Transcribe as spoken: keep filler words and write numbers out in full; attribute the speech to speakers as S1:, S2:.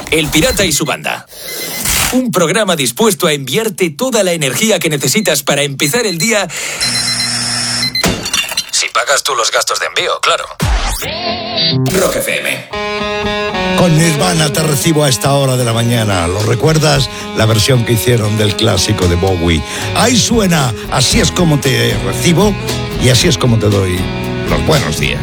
S1: El Pirata y su banda. Un programa dispuesto a enviarte toda la energía que necesitas para empezar el día. Si pagas tú los gastos de envío, claro. Rock F M.
S2: Con Nirvana te recibo a esta hora de la mañana. ¿Lo recuerdas? La versión que hicieron del clásico de Bowie. Ahí suena, así es como te recibo y así es como te doy los buenos días.